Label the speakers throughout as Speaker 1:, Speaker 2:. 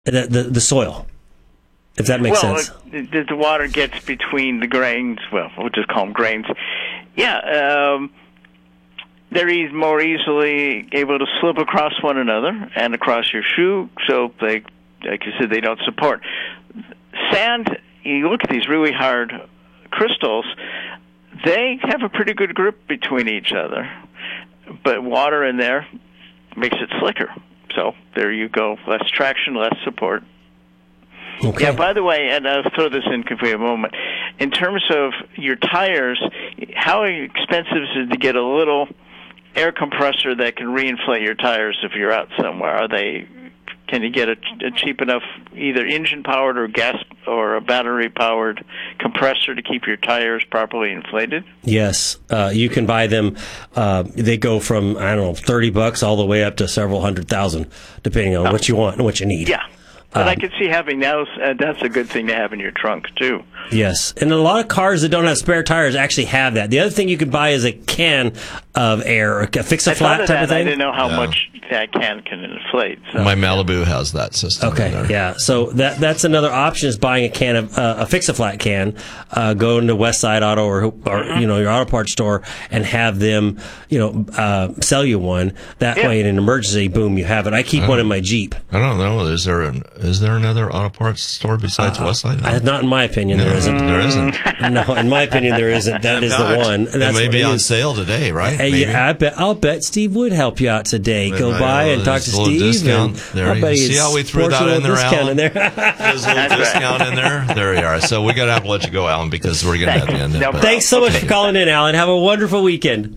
Speaker 1: the soil, if that makes sense.
Speaker 2: The water gets between the grains. Well, we'll just call them grains. Yeah, they're more easily able to slip across one another and across your shoe, so they, like you said, they don't support. Sand, you look at these really hard crystals, they have a pretty good grip between each other, but water in there makes it slicker. So there you go, less traction, less support.
Speaker 1: Okay.
Speaker 2: Yeah, by the way, and I'll throw this in for a moment, in terms of your tires, how expensive is it to get a little air compressor that can reinflate your tires if you're out somewhere? Can you get a cheap enough either engine-powered or gas or a battery-powered compressor to keep your tires properly inflated?
Speaker 1: Yes, you can buy them. They go from, I don't know, $30 all the way up to several $100,000, depending on what you want and what you need.
Speaker 2: Yeah. But I could see having those, that's a good thing to have in your trunk, too.
Speaker 1: Yes. And a lot of cars that don't have spare tires actually have that. The other thing you can buy is a can of air, a fix-a-flat type of thing.
Speaker 2: I didn't know how much that can inflate. So.
Speaker 3: My Malibu has that system.
Speaker 1: Okay, yeah. So that's another option is buying a can of a fix-a-flat can, go into Westside Auto or your auto parts store and have them, sell you one. That way, in an emergency, boom, you have it. I keep one in my Jeep.
Speaker 3: I don't know. Is there another auto parts store besides Westside?
Speaker 1: Not in my opinion. There isn't.
Speaker 3: There isn't.
Speaker 1: No, in my opinion, there isn't. That is the one.
Speaker 3: It may be on sale today, right?
Speaker 1: Yeah, I'll bet Steve would help you out today. Go by and talk to Steve.
Speaker 3: Discount.
Speaker 1: I'll bet
Speaker 3: see how we threw that in there, Alan?
Speaker 1: There's
Speaker 3: a little discount in there. There you are. So we got to have to let you go, Alan, because we're getting at the end.
Speaker 1: Thanks so much for calling in, Alan. Have a wonderful weekend.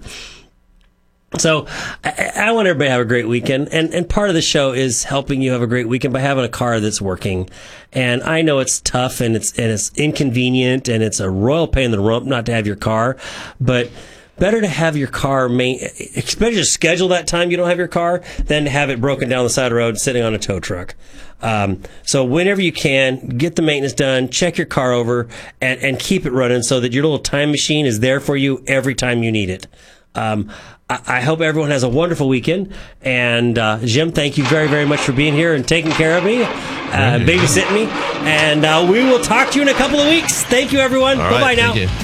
Speaker 1: So I want everybody to have a great weekend, and part of the show is helping you have a great weekend by having a car that's working. And I know it's tough and it's inconvenient and it's a royal pain in the rump not to have your car, but better to have your car better to schedule that time you don't have your car than to have it broken down the side of the road sitting on a tow truck. So whenever you can, get the maintenance done, check your car over, and keep it running so that your little time machine is there for you every time you need it. I hope everyone has a wonderful weekend. And Jim, thank you very, very much for being here and taking care of me, babysitting me. And we will talk to you in a couple of weeks. Thank you, everyone. Bye-bye now.